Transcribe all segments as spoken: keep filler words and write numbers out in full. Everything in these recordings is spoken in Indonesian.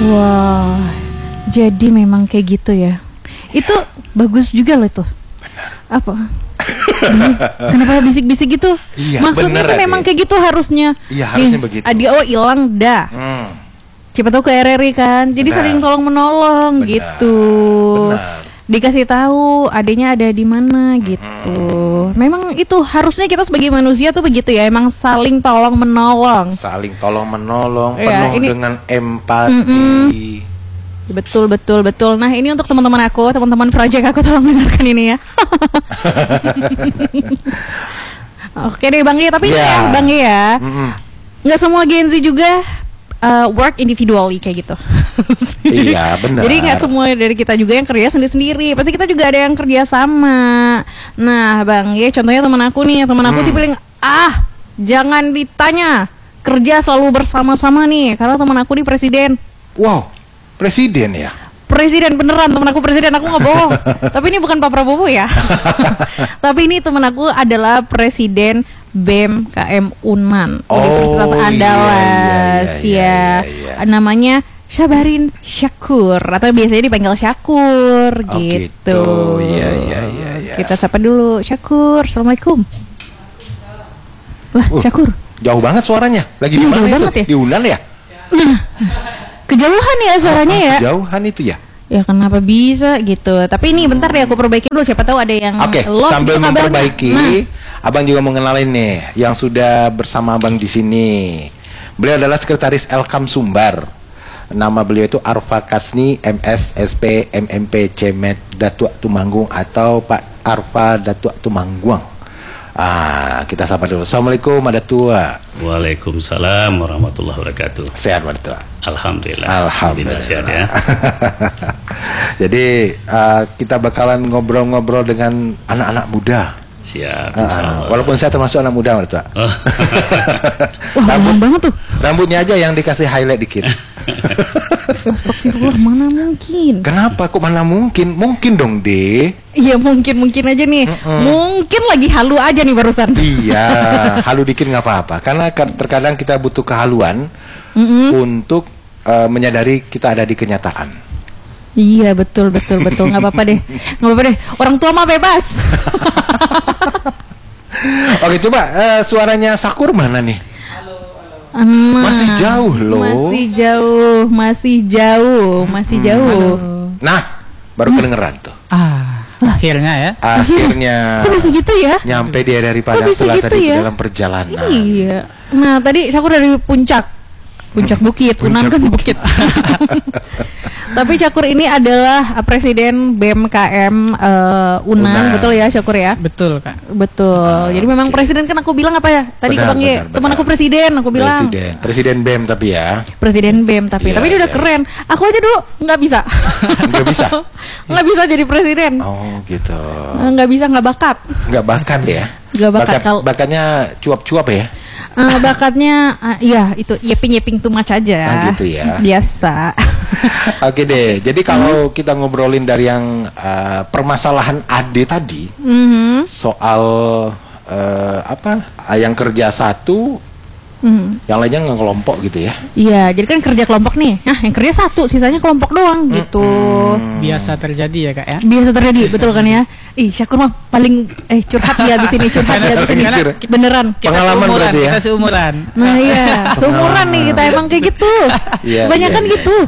Wah, jadi memang kayak gitu ya. Itu bagus juga loh itu. Benar. Apa? Kenapa bisik-bisik gitu? Iya, maksudnya bener, itu memang Ade. kayak gitu harusnya. Iya, harusnya Nih, begitu. Adio hilang dah. Hmm. Siapa tahu ke R R I kan. Jadi Benar. saling tolong menolong Benar. gitu. Benar. Dikasih tahu adanya ada di mana gitu. Memang itu harusnya kita sebagai manusia tuh begitu ya. Emang saling tolong menolong. Saling tolong menolong, Ya, penuh ini- dengan empati. Mm-mm. Betul betul betul. Nah ini untuk teman-teman aku, teman-teman project aku, tolong dengarkan ini ya. Oke deh Bang Ye, tapi ini Ya. ya Bang Ye ya, Mm-mm. nggak semua Gen Z juga uh, work individually kayak gitu. Iya, benar. Jadi nggak semua dari kita juga yang kerja sendiri-sendiri. Pasti kita juga ada yang kerja sama. Nah Bang Ye, contohnya teman aku nih, teman aku Hmm. sih paling ah jangan ditanya, kerja selalu bersama-sama nih. Karena teman aku nih presiden. Wow, presiden ya. Presiden beneran, temen aku presiden, aku nggak bohong. Tapi ini bukan Pak Prabowo ya. Tapi ini temen aku adalah presiden B E M K M Unan, Oh, Universitas iya, Andalas iya, iya, ya. iya, iya. Namanya Syabarin Syakur atau biasanya dipanggil Syakur Oh, gitu. gitu. Iya, iya, iya, iya. Kita sapa dulu Syakur. Assalamualaikum. Wah, Uh, Syakur. Jauh banget suaranya. Lagi di Iya, mana jauh itu? banget ya. Di Unan ya? Kejauhan ya suaranya Ah, ya. Kejauhan itu ya. Ya kenapa bisa gitu. Tapi ini bentar deh aku perbaiki dulu, siapa tahu ada yang Oke, lost sambil gitu kabarnya. memperbaiki, Nah, Abang juga mengenalin nih yang sudah bersama Abang di sini. Beliau adalah sekretaris Elkam Sumbar. Nama beliau itu Arfa Kasni, M S, S P, M M P, Cemet, Datuk Tumanggung atau Pak Arfa Datuk Tumangguang. Ah, kita sapa dulu. Assalamualaikum, Madatua. Waalaikumsalam warahmatullahi wabarakatuh. Sehat, Madatua. Alhamdulillah. Alhamdulillah. Sehat ya. Jadi uh, kita bakalan ngobrol-ngobrol dengan anak-anak muda. Siap. Ah, insyaallah. walaupun saya termasuk anak muda, Madatua. Oh. wah ngomong banget tuh. Rambutnya aja yang dikasih highlight dikit. Astagfirullah, mana mungkin. Kenapa? Kok mana mungkin? Mungkin dong, De. Iya mungkin mungkin aja nih. Mungkin lagi halu aja nih barusan. Iya, halu dikit nggak apa-apa. Karena kan terkadang kita butuh kehaluan Mm-mm. untuk uh, menyadari kita ada di kenyataan. Iya betul betul betul, nggak apa-apa deh, nggak apa-apa deh. Orang tua mah bebas. Oke, coba uh, suaranya Sakur mana nih? Nah, Masih jauh loh. Masih jauh, masih jauh, masih jauh. Nah, baru kedengeran tuh. Ah, akhirnya ya. Akhirnya Kok bisa gitu ya? nyampe di R R I Padang Kok bisa setelah gitu tadi ya? dalam perjalanan. Iya. Nah tadi Cakur dari puncak, puncak bukit, Unan Puncak kan bukit. Tapi Cakur ini adalah uh, presiden B E M K M uh, Unan, Unan. betul ya Cakur ya? Betul, Kak. Betul. Jadi memang presiden kan aku bilang apa ya? Tadi Benar, ke Bang Ye, benar, teman benar. aku presiden, aku bilang. Presiden, Presiden B E M tapi ya. Presiden B E M tapi Iya, tapi dia udah iya. keren. Aku aja dulu nggak bisa. Nggak bisa? Nggak bisa jadi presiden. Oh, gitu. Nggak bisa, nggak bakat. Nggak bakat ya? Nggak bakat. Kalau- bakatnya cuap-cuap ya? Eh, bakatnya uh, iya itu yeping-yeping too much aja. Ah, gitu ya. Biasa. Oke deh. Jadi kalau kita ngobrolin dari yang uh, permasalahan Ade tadi Mhm. soal uh, apa? uh, Yang kerja satu, Mhm. yang lainnya ngelompok gitu ya. Iya, jadi kan kerja kelompok nih. Nah, yang kerja satu, sisanya kelompok doang gitu. Biasa terjadi ya, Kak ya. Biasa terjadi, betul kan ya? Ih, Syakur mah paling eh curhat dia abis ini, curhat dia abis ini. Karena Beneran. Kita Pengalaman seumuran, berarti ya? Kita seumuran. Nah iya, seumuran nih kita emang kayak gitu. Iya, Banyak iya, kan iya. gitu.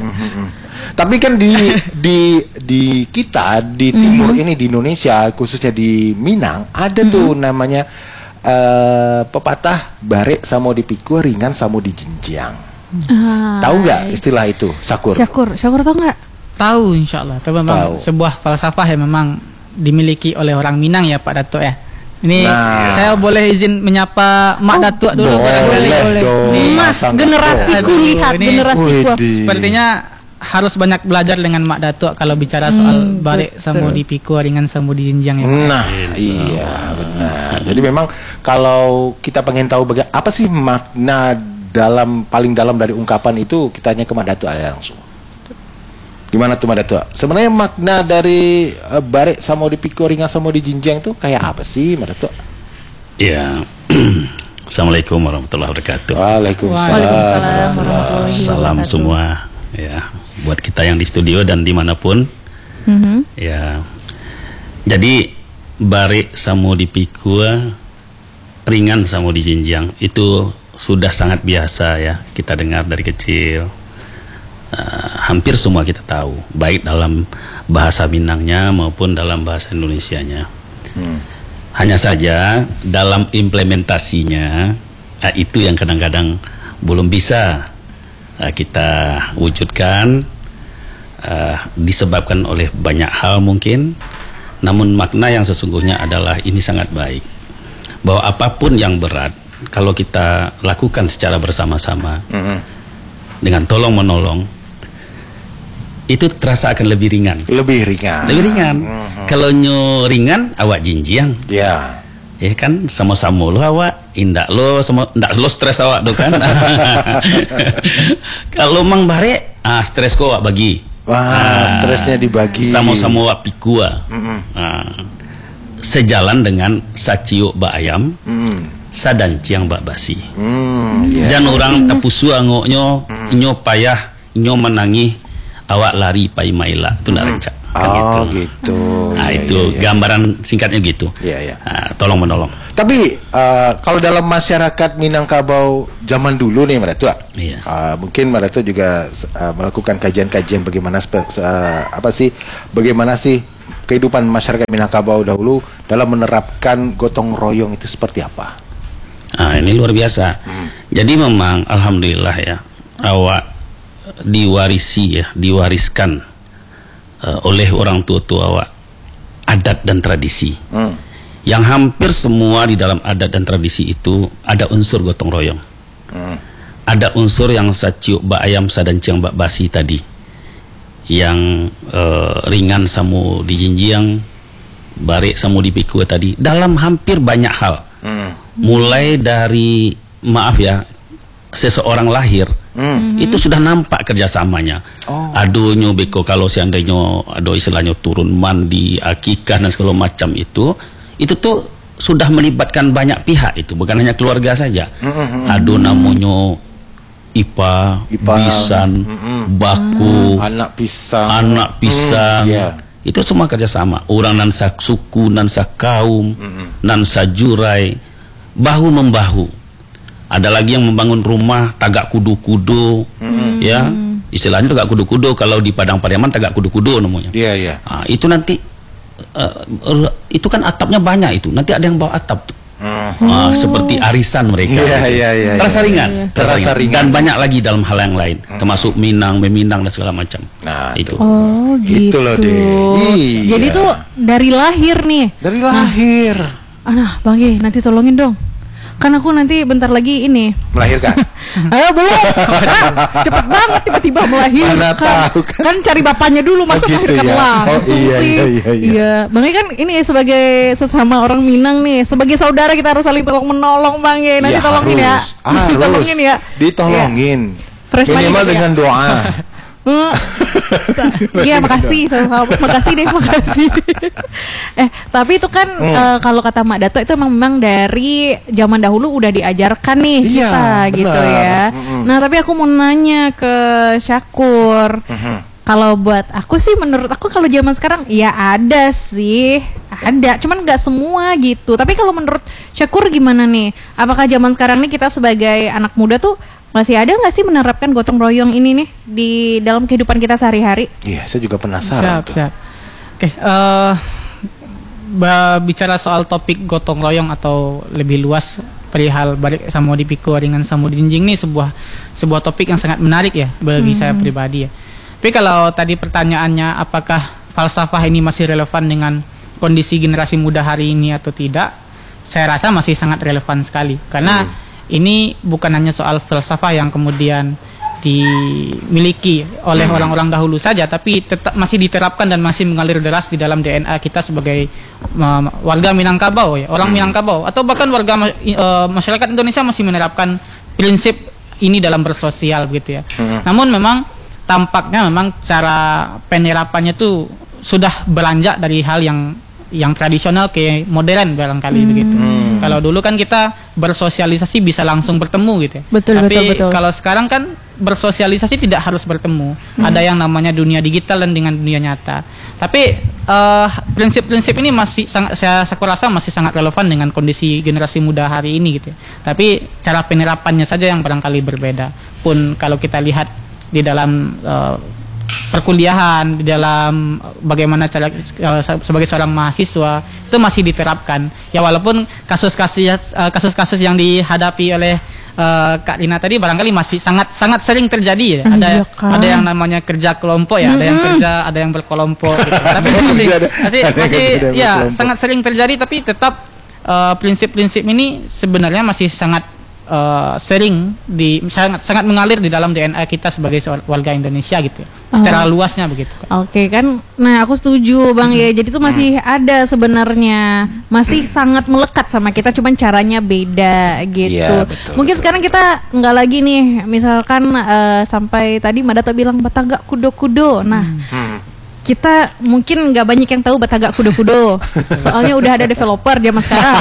Tapi kan di di di kita di timur ini di Indonesia khususnya di Minang ada tuh namanya eh, pepatah bare samo dipikul ringan samo dijinjang. Ah, Tahu nggak istilah itu, Sakur? Syakur, Syakur tau nggak? Tahu insya Allah. Itu memang Tahu. sebuah falsafah yang memang dimiliki oleh orang Minang ya Pak Datuk ya. Ini Nah. saya boleh izin menyapa Mak Oh, Datuk dulu boleh, barangkali. boleh dong. Ini Mas, masa nggak generasiku boleh? lihat, Ini- generasiku. Widih. Sepertinya harus banyak belajar dengan Mak Datuk kalau bicara soal Hmm, balik betul. samu dipikul ringan samu dijinjang ya. Pak. Nah, iya benar. Jadi memang kalau kita pengen tahu baga- apa sih makna dalam paling dalam dari ungkapan itu, kita tanya ke Mak Datuk aja langsung. Gimana tuh Mak Datuk? Sebenarnya makna dari uh, bare samo dipikul ringan samo dijinjang itu kayak apa sih Mak Datuk? Ya. Assalamualaikum warahmatullahi wabarakatuh. Waalaikumsalam. Waalaikumsalam warahmatullahi Salam wabarakatuh. semua ya, buat kita yang di studio dan dimanapun. Mhm. Ya, jadi Barik samo di Pikua, ringan samo di Jinjiang itu sudah sangat biasa ya kita dengar dari kecil. Uh, hampir semua kita tahu, baik dalam bahasa Minangnya maupun dalam bahasa Indonesianya. Hmm. Hanya saja dalam implementasinya uh, itu yang kadang-kadang belum bisa uh, kita wujudkan, uh, disebabkan oleh banyak hal mungkin. Namun makna yang sesungguhnya adalah ini sangat baik, bahwa apapun yang berat kalau kita lakukan secara bersama-sama, mm-hmm. dengan tolong menolong, itu terasa akan lebih ringan. Lebih ringan. Lebih ringan. Mm-hmm. Kalau nyo ringan, awak jinjiang. Ya. Ya kan, sama-sama lo awak, indak lo, sama indak lo stres awak do kan. Kalau mang bare, ah stres ko awak bagi. Wah, ah, stresnya dibagi. Sama-sama wak pikua. Mm-hmm. Ah, sejalan dengan saciuk bak ayam, mm. sadanciang bak basi. Mm, yeah. Jangan orang tapusu angoknyo, mm. nyo payah, nyo menangi, awak lari pai maila, tu nak mm. rencak. Kan oh gitu. gitu. Nah ya, itu ya, ya. gambaran singkatnya gitu. Ya, ya. Nah, tolong menolong. Tapi uh, kalau dalam masyarakat Minangkabau zaman dulu nih Mbak Tua, iya. uh, mungkin Mbak Tua juga uh, melakukan kajian-kajian bagaimana spe- uh, apa sih, bagaimana sih kehidupan masyarakat Minangkabau dahulu dalam menerapkan gotong royong itu seperti apa? Nah ini luar biasa. Hmm. Jadi memang alhamdulillah ya, awak diwarisi ya, diwariskan uh, oleh orang tua-tua awak adat dan tradisi. Hmm. Yang hampir semua di dalam adat dan tradisi itu ada unsur gotong royong. Hmm. Ada unsur yang saciuk bak ayam sadanciang bak basi tadi, yang uh, ringan samu di jinjiang, barik samu di pikua tadi, dalam hampir banyak hal. Hmm. Mulai dari, maaf ya, seseorang lahir, hmm. itu sudah nampak kerjasamanya. Oh. Aduhnya beko kalau seandainya ada istilahnya turun mandi, akikah dan segala macam itu, itu tuh sudah melibatkan banyak pihak, itu bukan hanya keluarga saja. Mm-hmm. Aduh namanya Ipa, Ipa Bisan, mm-hmm. Baku, anak pisang, anak pisang, mm, yeah. Itu semua kerjasama. Orang nan sak suku, nan sak kaum, mm-hmm. nan sajurai, bahu membahu. Ada lagi yang membangun rumah tagak kudu-kudu, mm-hmm. ya istilahnya tagak kudu-kudu. Kalau di Padang Pariaman tagak kudu-kudu namanya. Iya yeah, iya. Yeah. Nah, itu nanti Uh, itu kan atapnya banyak itu, nanti ada yang bawa atap tuh. Uh. Uh, seperti arisan mereka. Yeah, yeah, yeah, terasa yeah, ringan, yeah. terasa, terasa ringan. ringan. Dan banyak lagi dalam hal yang lain, uh. termasuk Minang, Meminang dan segala macam. Nah itu. Oh gitu. Itu loh deh. Iya. Jadi tuh dari lahir nih. Dari lahir. Nah, Anah, Bang Ye, nanti tolongin dong. Kan aku nanti bentar lagi ini melahirkan. Ayo belum. Ah, cepet banget tiba-tiba melahirkan. Mana tahu kan. Kan cari bapaknya dulu, masa oh, gitu melahirkan ya? langsung oh, iya, sih. Iya, iya, iya. Iya, Bang Ye kan ini sebagai sesama orang Minang nih, sebagai saudara kita harus saling tolong menolong, Bang Ye. Nanti ya, tolongin harus. ya. Harus. Ditolongin ya. Ditolongin. Ya. Minimal ya. dengan doa. Iya makasih, makasih deh, makasih. eh tapi itu kan hmm. uh, kalau kata Mak Dato itu emang memang dari zaman dahulu udah diajarkan nih iya, kita benar. Gitu ya. Mm-hmm. Nah tapi aku mau nanya ke Syakur. Mm-hmm. Kalau buat aku sih, menurut aku kalau zaman sekarang ya ada sih, ada, cuman nggak semua gitu. Tapi kalau menurut Syakur gimana nih? Apakah zaman sekarang nih kita sebagai anak muda tuh masih ada nggak sih menerapkan gotong royong ini nih di dalam kehidupan kita sehari-hari? Iya, saya juga penasaran. Siap, siap. Oke, uh, bicara soal topik gotong royong atau lebih luas perihal balik samo di Pikua dengan samo di Jinjing ini sebuah sebuah topik yang sangat menarik ya bagi hmm. saya pribadi ya. Tapi kalau tadi pertanyaannya apakah falsafah ini masih relevan dengan kondisi generasi muda hari ini atau tidak, saya rasa masih sangat relevan sekali karena hmm. ini bukan hanya soal falsafah yang kemudian dimiliki oleh hmm. orang-orang dahulu saja, tapi tetap masih diterapkan dan masih mengalir deras di dalam D N A kita sebagai uh, warga Minangkabau ya, orang hmm. Minangkabau atau bahkan warga uh, masyarakat Indonesia masih menerapkan prinsip ini dalam bersosial begitu ya. Hmm. Namun memang tampaknya memang cara penerapannya tuh sudah beranjak dari hal yang yang tradisional ke modern barangkali hmm. begitu. Kalau dulu kan kita bersosialisasi bisa langsung bertemu gitu ya. Betul, Tapi betul, betul. kalau sekarang kan bersosialisasi tidak harus bertemu. Hmm. Ada yang namanya dunia digital dan dengan dunia nyata. Tapi uh, prinsip-prinsip ini masih sangat saya, saya rasa masih sangat relevan dengan kondisi generasi muda hari ini gitu. Tapi cara penerapannya saja yang barangkali berbeda. Pun kalau kita lihat di dalam uh, perkuliahan, di dalam bagaimana cara uh, sebagai seorang mahasiswa itu masih diterapkan. Ya walaupun kasus-kasus uh, kasus-kasus yang dihadapi oleh Uh, Kak Lina tadi barangkali masih sangat sangat sering terjadi ya. Ada iya kan? ada yang namanya kerja kelompok ya, mm-hmm. ada yang kerja ada yang berkelompok gitu. Tapi itu masih masih, masih ya sangat sering terjadi, tapi tetap uh, prinsip-prinsip ini sebenarnya masih sangat uh, sering di sangat sangat mengalir di dalam D N A kita sebagai warga Indonesia gitu ya. Secara oh. luasnya begitu kan. Oke kan. Nah, aku setuju Bang hmm. ya. Jadi itu masih hmm. ada sebenarnya, masih sangat melekat sama kita, cuman caranya beda gitu. Ya, betul, Mungkin betul, sekarang betul. kita nggak lagi nih, misalkan uh, sampai tadi Madato bilang Batagak kudo-kudo. Nah, hmm. kita mungkin nggak banyak yang tahu Batagak kudo-kudo. Soalnya udah ada developer zaman sekarang.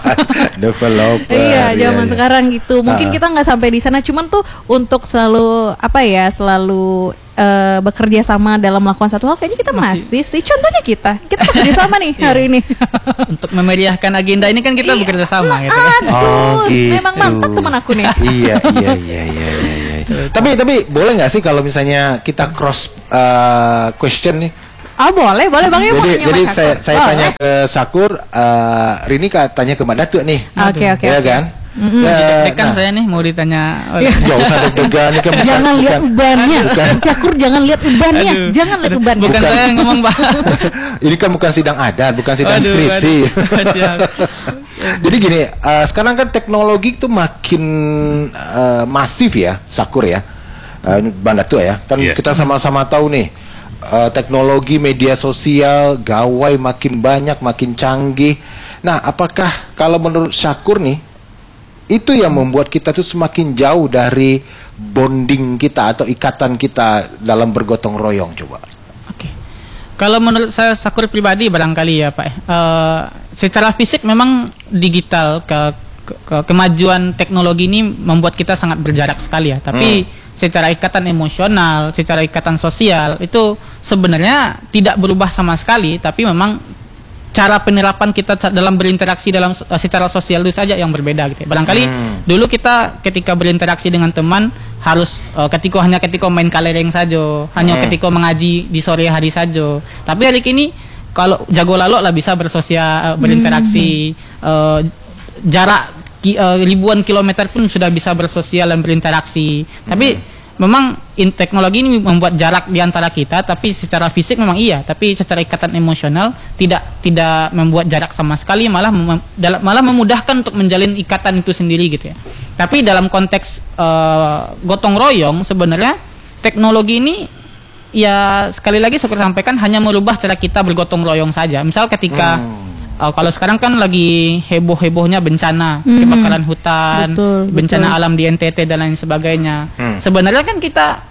Developer. Iya, zaman iya, sekarang gitu. Mungkin uh. kita nggak sampai di sana, cuman tuh untuk selalu apa ya, selalu uh, bekerja sama dalam melakukan satu hal, kayaknya kita masih, masih sih. Contohnya kita, kita bekerja sama nih hari ini. Untuk memeriahkan agenda ini kan kita bekerja sama gitu. Aduh, oh, gitu. Memang mantap teman aku nih. iya, iya, iya, iya, iya. Tapi tapi boleh nggak sih kalau misalnya kita cross uh, question nih? Oh boleh, boleh Bang ya. Jadi, jadi saya, saya oh, tanya eh. ke Syakur, uh, Rini tanya ke Mbak Datu nih. Oke oke. Ya kan? Mm-hmm. Ya, deg-degan nah. saya nih mau ditanya. Gak usah deg-degan nih kan. Jangan lihat ubannya. Syakur jangan lihat ubannya. Aduh, jangan lihat ubannya. Bukan, bukan saya yang ngomong Bang. Ini kan bukan sidang adat, bukan sidang aduh, skripsi. Aduh, jadi gini, uh, sekarang kan teknologi itu makin uh, masif ya, Syakur ya, uh, Bang Datu ya. Kan yeah. kita sama-sama tahu nih, uh, teknologi media sosial, gawai makin banyak, makin canggih. Nah, apakah kalau menurut Syakur nih, itu yang membuat kita tuh semakin jauh dari bonding kita atau ikatan kita dalam bergotong royong, coba? Oke. Kalau menurut saya Syakur pribadi barangkali ya Pak, uh, secara fisik memang digital ke, ke, ke kemajuan teknologi ini membuat kita sangat berjarak sekali ya. Tapi hmm. secara ikatan emosional, secara ikatan sosial itu sebenarnya tidak berubah sama sekali. Tapi memang cara penerapan kita dalam berinteraksi dalam uh, secara sosial itu saja yang berbeda gitu ya. Barangkali hmm. dulu kita ketika berinteraksi dengan teman harus uh, ketika hanya ketika main kalereng saja, hanya hmm. ketika mengaji di sore hari saja. Tapi hari ini kalau jago lalok lah bisa bersosial, uh, berinteraksi hmm. uh, jarak ki, uh, ribuan kilometer pun sudah bisa bersosial dan berinteraksi. Hmm. Tapi memang in, teknologi ini membuat jarak di antara kita, tapi secara fisik memang iya, tapi secara ikatan emosional tidak tidak membuat jarak sama sekali, malah mem, malah memudahkan untuk menjalin ikatan itu sendiri gitu ya. Tapi dalam konteks uh, gotong royong sebenarnya teknologi ini ya sekali lagi saya sampaikan hanya merubah cara kita bergotong royong saja. Misal ketika hmm. Uh, kalau sekarang kan lagi heboh-hebohnya bencana, mm-hmm. kebakaran hutan, betul, bencana betul. alam di N T T dan lain sebagainya. Mm. Sebenarnya kan kita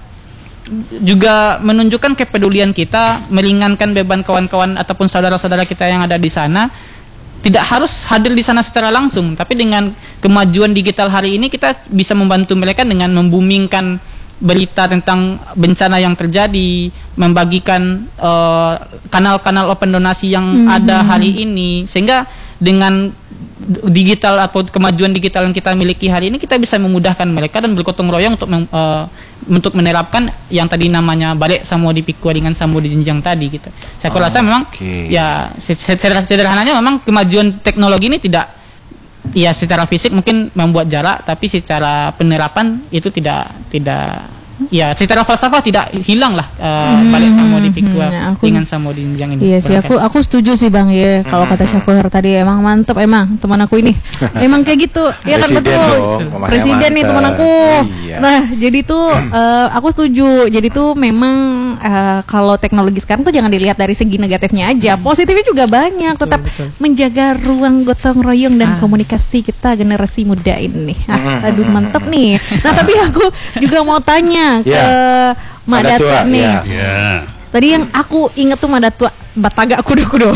juga menunjukkan kepedulian kita, meringankan beban kawan-kawan ataupun saudara-saudara kita yang ada di sana. Tidak harus hadir di sana secara langsung, tapi dengan kemajuan digital hari ini kita bisa membantu mereka dengan membumingkan berita tentang bencana yang terjadi, membagikan uh, kanal-kanal open donasi yang mm-hmm. ada hari ini, sehingga dengan digital atau kemajuan digital yang kita miliki hari ini kita bisa memudahkan mereka dan bergotong royong untuk mem, uh, untuk menerapkan yang tadi namanya balik samo dipikul dengan samo dijinjang tadi gitu. Saya oh, rasa memang okay. ya sederhananya memang kemajuan teknologi ini tidak ya secara fisik mungkin membuat jarak, tapi secara penerapan itu tidak tidak ya secara falsafah tidak hilang lah uh, hmm, balik samo dipikul hmm, dengan samo dijinjang ini. Iya sih, aku aku setuju sih Bang ya. Kalau kata Syakur tadi emang mantep emang teman aku ini. Emang kayak gitu. Ya kan betul. Dong, Presiden nih teman aku. Iya. Nah, jadi tuh uh, aku setuju. Jadi tuh memang uh, kalau teknologi sekarang tuh jangan dilihat dari segi negatifnya aja. Positifnya juga banyak. Betul, tetap betul. Menjaga ruang gotong royong dan ah. komunikasi kita generasi muda ini. Ah, aduh mantep nih. Nah, tapi aku juga mau tanya ke yeah. Mak Datuk nih. Yeah. Tadi yang aku inget tuh Mak Datuk Batagak Kudo-Kudo.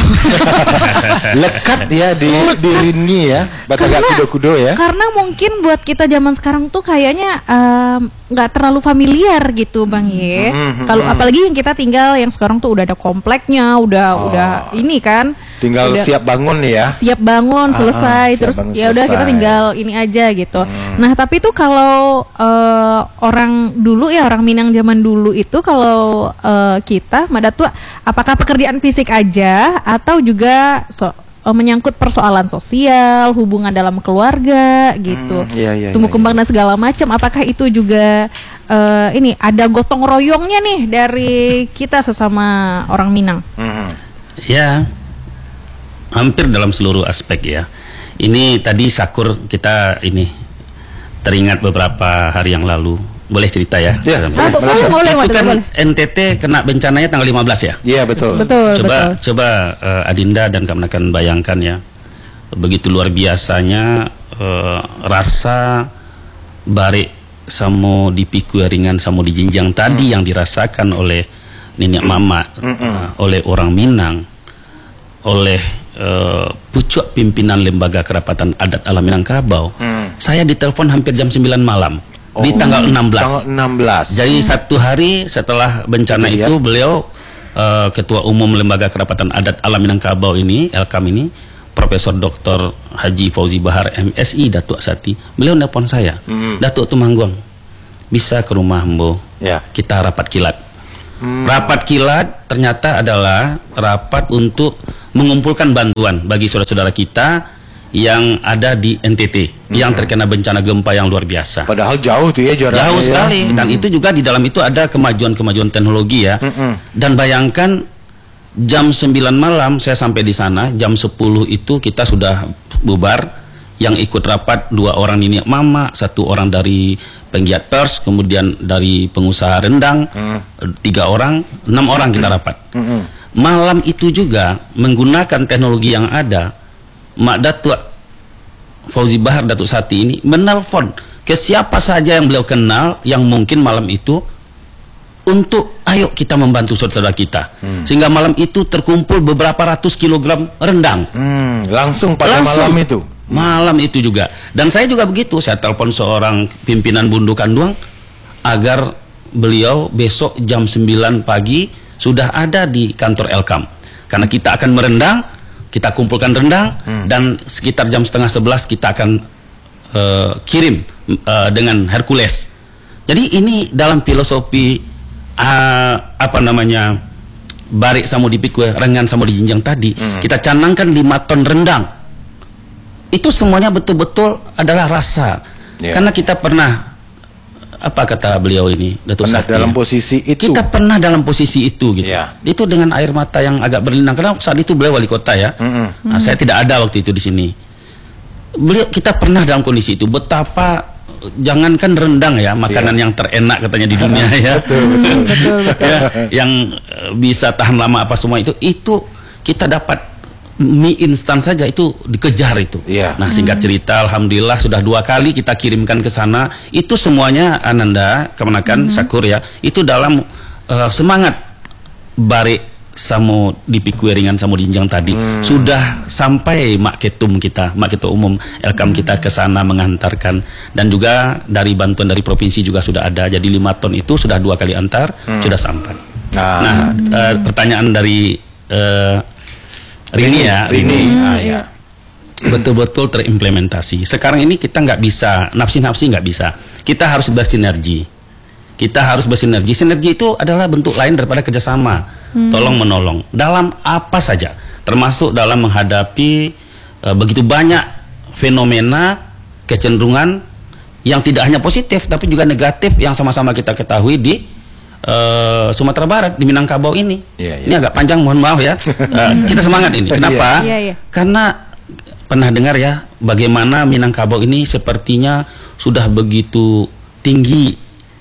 Lekat ya di di Rini ya, Batagak Karena- Kudo-Kudo ya. Karena mungkin buat kita zaman sekarang tuh kayaknya em, nggak terlalu familiar gitu Bang Ye. Mhm, Kalau mhm. apalagi yang kita tinggal yang sekarang tuh udah ada kompleknya, udah Oh. udah ini kan. Tinggal udah siap bangun ya. siap bangun Ah, selesai siap terus bangun ya udah kita selesai. tinggal ini aja gitu. Nah, tapi tuh kalau eh, orang dulu ya orang Minang zaman dulu itu kalau eh, kita Madatua apakah pekerjaan fisik aja atau juga so- eh, menyangkut persoalan sosial, hubungan dalam keluarga gitu. Hmm, iya, iya, Tumbuh iya, kembang dan segala macam apakah itu juga eh, ini ada gotong royongnya nih dari kita sesama orang Minang? Mhm. Ya, hampir dalam seluruh aspek ya. Ini tadi Sakur kita ini teringat beberapa hari yang lalu. Boleh cerita ya? Ya, Ah, boleh, boleh, boleh, Itu boleh, kan boleh. N T T kena bencananya tanggal lima belas ya? Iya betul. Betul, coba betul. coba eh, Adinda dan kawan-kawan bayangkan ya, begitu luar biasanya eh, rasa barik samo di piku ringan samo di jinjang tadi yang dirasakan oleh nenek mama, eh, oleh orang Minang, oleh eh, pucuk pimpinan lembaga kerapatan adat alam Minangkabau. Hmm. Saya ditelepon hampir jam sembilan malam di Oh, tanggal enam belas. Tanggal enam belas. Jadi satu hari setelah bencana Itu dia. itu beliau eh, Ketua Umum Lembaga Kerapatan Adat Alam Minangkabau ini, Elkam ini, Profesor Doktor Haji Fauzi Bahar M Si Datuk Sati, beliau nelpon saya, Mhm. Datuk Tumanggung, bisa ke rumah Mbo, Ya. kita rapat kilat. Hmm. Rapat kilat ternyata adalah rapat untuk mengumpulkan bantuan bagi saudara-saudara kita yang ada di N T T yang terkena bencana gempa yang luar biasa. Padahal jauh tuh ya jaraknya. Jauh ya. sekali, dan itu juga di dalam itu ada kemajuan-kemajuan teknologi ya. Mm-mm. Dan bayangkan jam sembilan malam saya sampai di sana, jam sepuluh itu kita sudah bubar. Yang ikut rapat dua orang ini mama, satu orang dari penggiat pers, kemudian dari pengusaha rendang, tiga orang, enam orang kita rapat. Mm-mm. Malam itu juga menggunakan teknologi yang ada, Mak Datuk Fauzi Bahar Datuk Sati ini menelpon ke siapa saja yang beliau kenal yang mungkin malam itu untuk ayo kita membantu saudara kita. Sehingga malam itu terkumpul beberapa ratus kilogram rendang. Hmm, langsung pada Langsung. malam itu. Malam itu juga. Dan saya juga begitu, saya telepon seorang pimpinan Bundu Kanduang agar beliau besok jam sembilan pagi sudah ada di kantor Elkam. Karena kita akan merendang, kita kumpulkan rendang, dan sekitar jam setengah sebelas kita akan eh, kirim eh, dengan Hercules. Jadi ini dalam filosofi eh, apa namanya barik samo dipikul, rengan samo dijinjang tadi, kita canangkan lima ton rendang. Itu semuanya betul-betul adalah rasa. Ya. Karena kita pernah, apa kata beliau ini, Datuk Pernah Sati, dalam ya? posisi itu. Kita pernah dalam posisi itu gitu. Ya. Itu dengan air mata yang agak berlinang. Karena saat itu beliau wali kota ya. Mm-mm. Nah, saya tidak ada waktu itu di sini. Beliau, kita pernah dalam kondisi itu. Betapa jangankan rendang ya, makanan Ya. yang terenak katanya di dunia ya. Betul, betul. Betul, betul. Ya, yang eh, bisa tahan lama apa semua itu, itu kita dapat mie instan saja itu dikejar itu. Iya. Nah, singkat cerita, alhamdulillah sudah dua kali kita kirimkan ke sana. Itu semuanya Ananda, kemenakan Sakur ya. Itu dalam eh, semangat barik samo dipikui ringan samo dinjang tadi. Sudah sampai Mak Ketum kita, Mak Ketua Umum Elkam kita ke sana mengantarkan, dan juga dari bantuan dari provinsi juga sudah ada. Jadi lima ton itu sudah dua kali antar, sudah sampai. Nah, Nah, eh, pertanyaan dari eh, Rini ya, Rini. Rini. Ah, ya. Betul-betul terimplementasi. Sekarang ini kita nggak bisa nafsi-nafsi, nggak bisa. Kita harus bersinergi. Kita harus bersinergi. Sinergi itu adalah bentuk lain daripada kerjasama, tolong menolong dalam apa saja, termasuk dalam menghadapi eh, begitu banyak fenomena kecenderungan yang tidak hanya positif tapi juga negatif yang sama-sama kita ketahui di eh, Sumatera Barat, di Minangkabau ini. Iya, iya. Ini agak panjang, mohon maaf ya. Eh, kita semangat ini. Kenapa? Iya, iya. Karena pernah dengar ya bagaimana Minangkabau ini sepertinya sudah begitu tinggi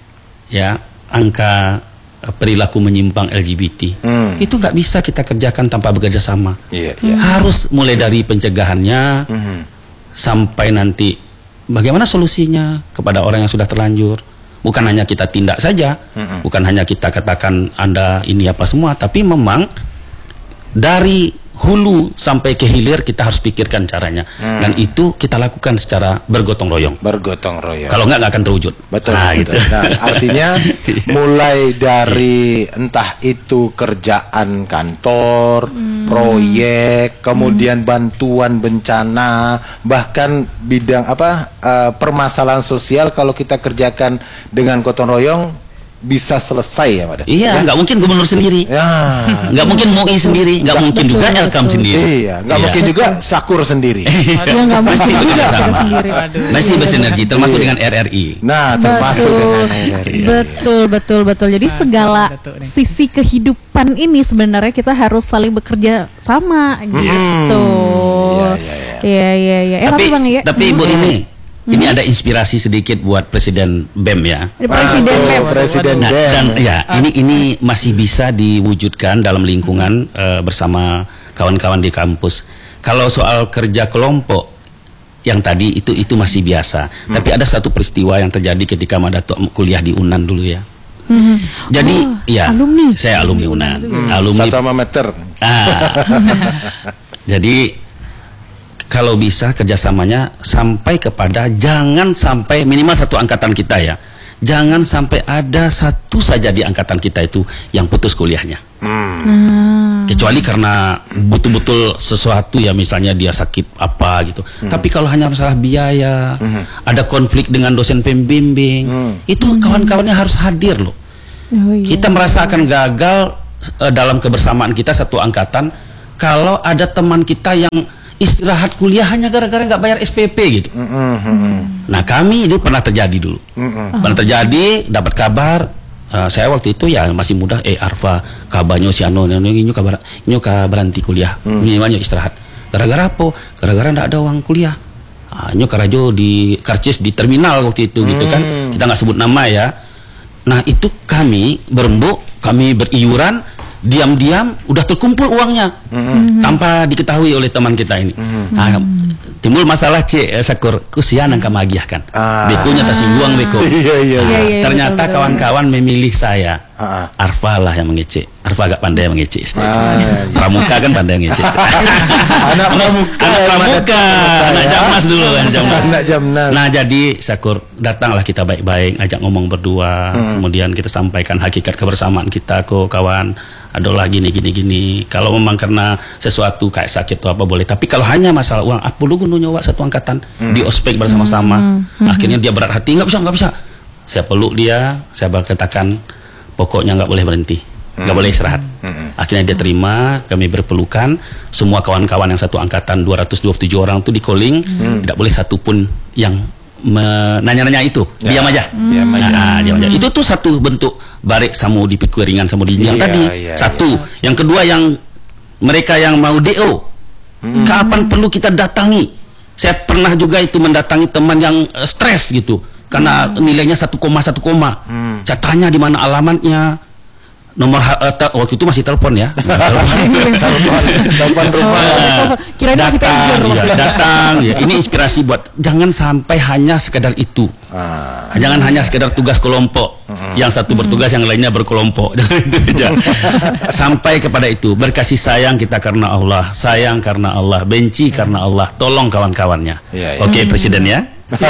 ya angka eh, perilaku menyimpang L G B T. Hmm. Itu nggak bisa kita kerjakan tanpa bekerja sama. Iya, iya. Harus mulai dari pencegahannya Mhm. sampai nanti bagaimana solusinya kepada orang yang sudah terlanjur. Bukan hanya kita tindak saja, Mm-mm. bukan hanya kita katakan Anda ini apa semua, tapi memang dari hulu sampai ke hilir kita harus pikirkan caranya, hmm. dan itu kita lakukan secara bergotong royong. Bergotong royong. Kalau enggak, enggak akan terwujud. Betul. Nah, betul. gitu. Nah, artinya mulai dari entah itu kerjaan kantor, hmm. proyek, kemudian hmm. bantuan bencana, bahkan bidang apa uh, permasalahan sosial, kalau kita kerjakan dengan gotong royong bisa selesai ya, Pak. Iya, nggak ya? Mungkin gubernur sendiri, ya. Nggak mungkin M U I sendiri, nggak mungkin betul, juga Elkam sendiri, iya, nggak iya. mungkin juga Sakur sendiri, ya nggak mungkin juga kita sendiri. Masih bersinergi, termasuk iya. dengan R R I. Nah, termasuk betul. dengan R R I. Betul, betul, betul. Jadi nah, segala sisi kehidupan ini sebenarnya kita harus saling bekerja sama, hmm. gitu. Iya, iya, iya. Eh, tapi, Bang, ya? tapi Ibu ini. Ini hmm. ada inspirasi sedikit buat Presiden B E M ya. Presiden B E M. Presiden nah, B E M. Dan ya, ini ini masih bisa diwujudkan dalam lingkungan uh, bersama kawan-kawan di kampus. Kalau soal kerja kelompok yang tadi itu itu masih biasa. Hmm. Tapi ada satu peristiwa yang terjadi ketika Madato kuliah di U N A N dulu ya. Hmm. Jadi oh, ya, alumni. saya alumni U N A N. Hmm. Alumni satu meter. Ah. Jadi kalau bisa kerjasamanya sampai kepada jangan sampai minimal satu angkatan kita ya, jangan sampai ada satu saja di angkatan kita itu yang putus kuliahnya. Hmm. Kecuali karena betul-betul sesuatu ya, misalnya dia sakit apa gitu. Hmm. Tapi kalau hanya masalah biaya, hmm. ada konflik dengan dosen pembimbing, hmm. itu kawan-kawannya harus hadir loh. Oh, iya. Kita merasa akan gagal uh, dalam kebersamaan kita satu angkatan kalau ada teman kita yang istirahat kuliah hanya gara-gara nggak bayar S P P gitu. Mm-hmm. Nah, kami itu pernah terjadi dulu. Mm-hmm. Pernah terjadi, dapat kabar. Uh, saya waktu itu ya masih muda. Eh, Arfa, kabarnya si Ano, ini kabar, ini berhenti kuliah, mm. minimalnya istirahat. Gara-gara apa? Gara-gara nggak ada uang kuliah. Ah, ini karajo di karcis di terminal waktu itu, mm. gitu kan. Kita nggak sebut nama ya. Nah, itu kami berembuk, kami beriuran. Diam-diam udah terkumpul uangnya, mm-hmm. tanpa diketahui oleh teman kita ini. Mm-hmm. Nah, timbul masalah C, eh, Sakur, kusian yang kami agiahkan. Ah. Bekonya tersinggung beko. Iya, iya, nah, iya, iya, ternyata betul, kawan-kawan memilih saya. Ah. Arfa lah yang mengecek. Arfa agak pandai mengecek. Ah, iya. Pramuka kan pandai mengecek. Anak pramuka, anak pramuka, anak jamnas dulu kan jamnas. Anak jamnas. Nah, jadi Sakur, datanglah kita baik-baik, ajak ngomong berdua, hmm. kemudian kita sampaikan hakikat kebersamaan kita kok kawan. Adalah gini gini gini. Kalau memang karena sesuatu kayak sakit atau apa boleh. Tapi kalau hanya masalah uang, apa lu nyawa satu angkatan hmm. di ospek bersama-sama. Hmm. Hmm. Akhirnya dia berat hati, nggak bisa nggak bisa. Saya peluk dia, saya katakan pokoknya nggak boleh berhenti, nggak hmm. boleh istirahat. Hmm. Akhirnya dia terima, kami berpelukan. Semua kawan-kawan yang satu angkatan dua ratus dua puluh tujuh orang itu di calling, hmm. tidak boleh satupun yang menanya-nanya itu, ya, diam aja. Diam aja. Nah, diam aja. Itu tuh satu bentuk barik samu di pikuringan sama di yang iya, tadi. Iya, satu. Iya. Yang kedua yang mereka yang mau D O. Hmm. Kapan perlu kita datangi? Saya pernah juga itu mendatangi teman yang uh, stres gitu. Karena hmm. nilainya satu koma satu koma. Hmm. Saya tanya di mana alamatnya. Nomor uh, te- waktu itu masih telepon ya. Telepon, telepon rumah. Oh, kira datang, ya, datang. Ya. Ini inspirasi buat jangan sampai hanya sekedar itu. Ah, jangan iya. hanya sekedar tugas kelompok. Mm-hmm. Yang satu bertugas, yang lainnya berkelompok. Sampai kepada itu, berkasih sayang kita karena Allah, sayang karena Allah, benci karena Allah. Tolong kawan-kawannya. Ya, ya. Oke, okay, Presiden ya. Oke,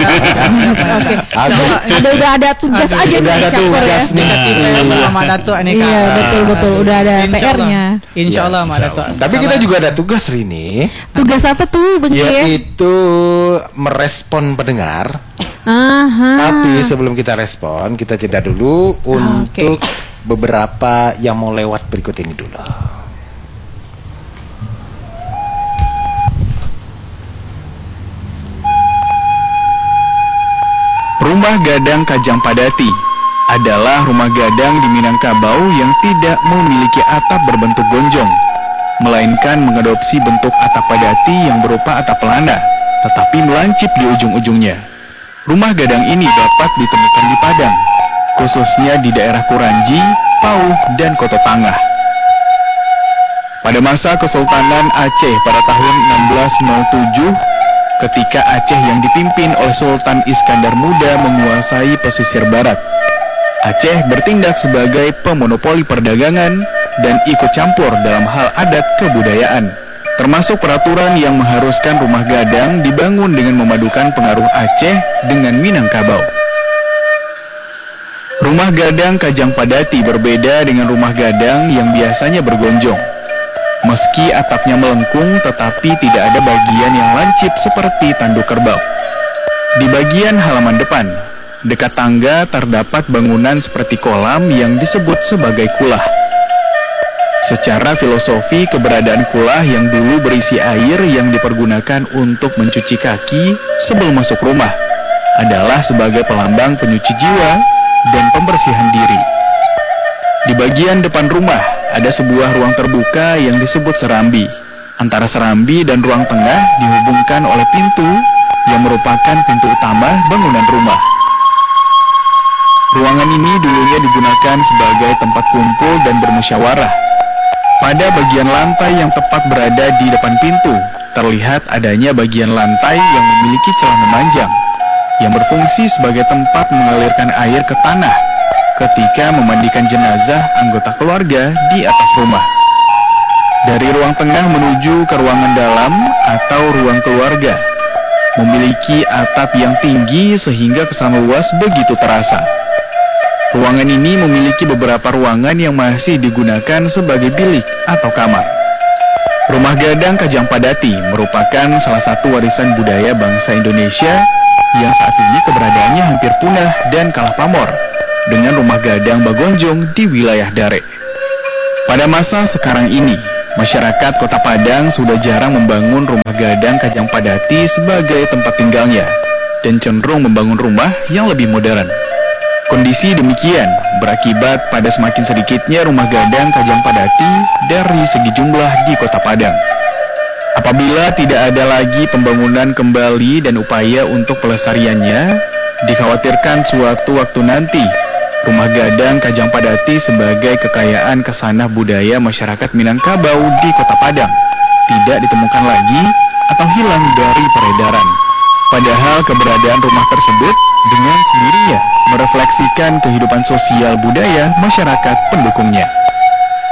udah udah ada tugas Aduh, aja udah nih, ada tugas nih. Sama Dato aneka. Iya, betul betul, udah ada P R-nya. Insya Allah, ya, Dato. Tapi kita juga ada tugas Rini. Tugas apa tuh, Bang? Yaitu merespon pendengar. Aha. Tapi sebelum kita respon, kita jeda dulu untuk okay. beberapa yang mau lewat berikut ini dulu. Rumah Gadang Kajang Padati adalah rumah gadang di Minangkabau yang tidak memiliki atap berbentuk gonjong, melainkan mengadopsi bentuk atap padati yang berupa atap pelana, tetapi melancip di ujung-ujungnya. Rumah gadang ini dapat ditemukan di Padang, khususnya di daerah Kuranji, Pauh, dan Kota Tangah. Pada masa Kesultanan Aceh pada tahun enam belas nol tujuh, ketika Aceh yang dipimpin oleh Sultan Iskandar Muda menguasai pesisir barat, Aceh bertindak sebagai pemonopoli perdagangan dan ikut campur dalam hal adat kebudayaan. Termasuk peraturan yang mengharuskan rumah gadang dibangun dengan memadukan pengaruh Aceh dengan Minangkabau. Rumah gadang Kajang Padati berbeda dengan rumah gadang yang biasanya bergonjong. Meski atapnya melengkung, tetapi tidak ada bagian yang lancip seperti tanduk kerbau. Di bagian halaman depan, dekat tangga terdapat bangunan seperti kolam yang disebut sebagai kulah. Secara filosofi, keberadaan kulah yang dulu berisi air yang dipergunakan untuk mencuci kaki sebelum masuk rumah adalah sebagai pelambang penyuci jiwa dan pembersihan diri. Di bagian depan rumah ada sebuah ruang terbuka yang disebut serambi. Antara serambi dan ruang tengah dihubungkan oleh pintu yang merupakan pintu utama bangunan rumah. Ruangan ini dulunya digunakan sebagai tempat kumpul dan bermusyawarah. Pada bagian lantai yang tepat berada di depan pintu, terlihat adanya bagian lantai yang memiliki celah memanjang, yang berfungsi sebagai tempat mengalirkan air ke tanah ketika memandikan jenazah anggota keluarga di atas rumah. Dari ruang tengah menuju ke ruangan dalam atau ruang keluarga, memiliki atap yang tinggi sehingga kesan luas begitu terasa. Ruangan ini memiliki beberapa ruangan yang masih digunakan sebagai bilik atau kamar. Rumah gadang Kajang Padati merupakan salah satu warisan budaya bangsa Indonesia yang saat ini keberadaannya hampir punah dan kalah pamor dengan rumah gadang Bagonjong di wilayah Dare. Pada masa sekarang ini, masyarakat Kota Padang sudah jarang membangun rumah gadang Kajang Padati sebagai tempat tinggalnya dan cenderung membangun rumah yang lebih modern. Kondisi demikian berakibat pada semakin sedikitnya rumah gadang Kajang Padati dari segi jumlah di Kota Padang. Apabila tidak ada lagi pembangunan kembali dan upaya untuk pelestariannya, dikhawatirkan suatu waktu nanti rumah gadang Kajang Padati sebagai kekayaan kesanah budaya masyarakat Minangkabau di Kota Padang tidak ditemukan lagi atau hilang dari peredaran. Padahal keberadaan rumah tersebut dengan sendirinya merefleksikan kehidupan sosial budaya masyarakat pendukungnya.